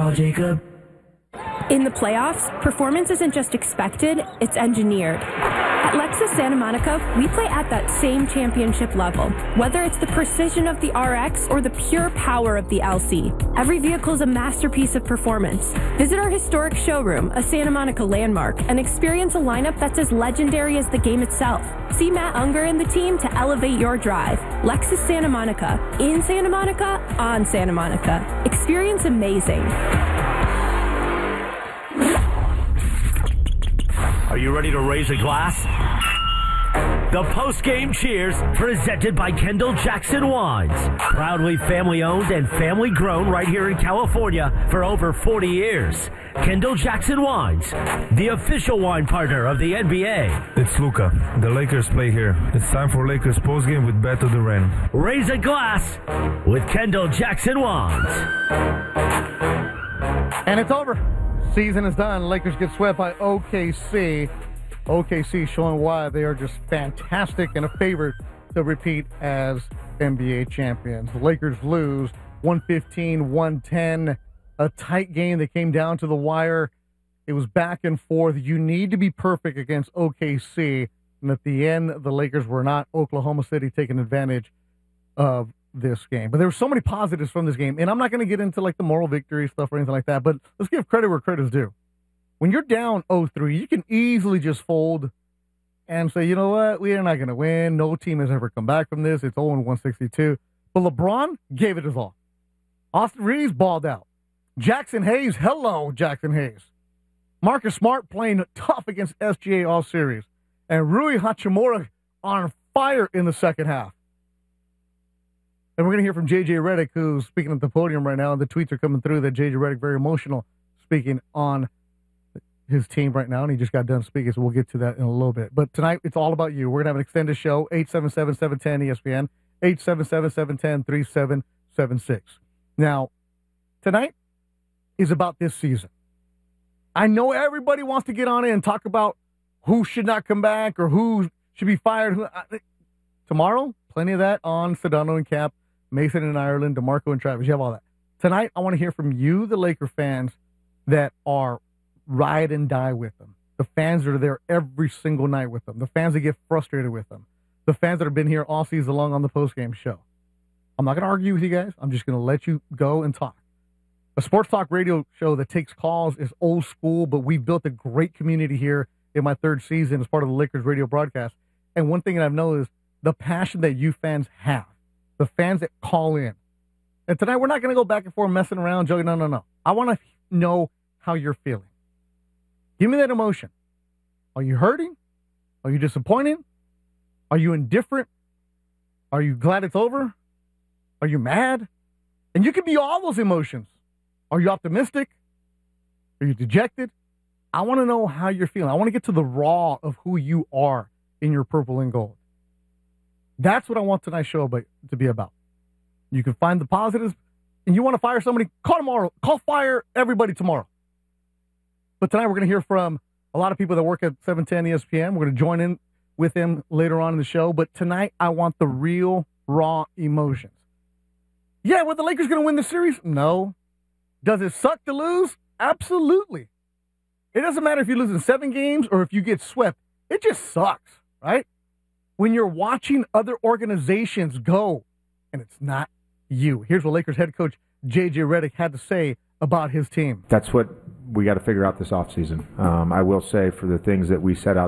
Call Jacob. In the playoffs, performance isn't just expected, it's engineered. At Lexus Santa Monica, we play at that same championship level. Whether it's the precision of the RX or the pure power of the LC, every vehicle is a masterpiece of performance. Visit our historic showroom, a Santa Monica landmark, and experience a lineup that's as legendary as the game itself. See Matt Unger and the team to elevate your drive. Lexus Santa Monica. In Santa Monica, on Santa Monica. Experience amazing. Are you ready to raise a glass? The post-game cheers presented by Kendall Jackson Wines. Proudly family-owned and family-grown right here in California for over 40 years. Kendall Jackson Wines, the official wine partner of the NBA. It's Luka. The Lakers play here. It's time for Lakers postgame with Beto Duran. Raise a glass with Kendall Jackson Wines. And it's over. Season is done. Lakers get swept by OKC. OKC showing why they are just fantastic and a favorite to repeat as NBA champions. The Lakers lose 115-110. A tight game that came down to the wire. It was back and forth. You need to be perfect against OKC. And at the end, the Lakers were not. Oklahoma City taking advantage of this game. But there were so many positives from this game. And I'm not going to get into like the moral victory stuff or anything like that. But let's give credit where credit is due. When you're down 0-3, you can easily just fold and say, you know what, we're not going to win. No team has ever come back from this. It's 0-162. But LeBron gave it his all. Austin Reeves balled out. Jackson Hayes, hello, Jackson Hayes. Marcus Smart playing tough against SGA all series. And Rui Hachimura on fire in the second half. And we're going to hear from J.J. Redick, who's speaking at the podium right now. And the tweets are coming through that J.J. Redick, very emotional, speaking on his team right now, and he just got done speaking, so we'll get to that in a little bit. But tonight, it's all about you. We're going to have an extended show, 877-710-ESPN, 877-710-3776. Now, tonight is about this season. I know everybody wants to get on it and talk about who should not come back or who should be fired. Tomorrow, plenty of that on Sedano and Cap, Mason and Ireland, DeMarco and Travis. You have all that. Tonight, I want to hear from you, the Laker fans that are ride and die with them. The fans that are there every single night with them. The fans that get frustrated with them. The fans that have been here all season long on the postgame show. I'm not going to argue with you guys. I'm just going to let you go and talk. A sports talk radio show that takes calls is old school, but we've built a great community here in my third season as part of the Lakers radio broadcast. And one thing that I've noticed, the passion that you fans have. The fans that call in. And tonight we're not going to go back and forth messing around, joking. No. I want to know how you're feeling. Give me that emotion. Are you hurting? Are you disappointed? Are you indifferent? Are you glad it's over? Are you mad? And you can be all those emotions. Are you optimistic? Are you dejected? I want to know how you're feeling. I want to get to the raw of who you are in your purple and gold. That's what I want tonight's show to be about. You can find the positives, and you want to fire somebody, call tomorrow. Call fire everybody tomorrow. But tonight we're going to hear from a lot of people that work at 710 ESPN. We're going to join in with them later on in the show. But tonight I want the real, raw emotions. Yeah, were the Lakers going to win the series? No. Does it suck to lose? Absolutely. It doesn't matter if you lose in 7 games or if you get swept. It just sucks, right? When you're watching other organizations go and it's not you. Here's what Lakers head coach J.J. Redick had to say about his team. That's what we got to figure out this offseason. I will say for the things that we set out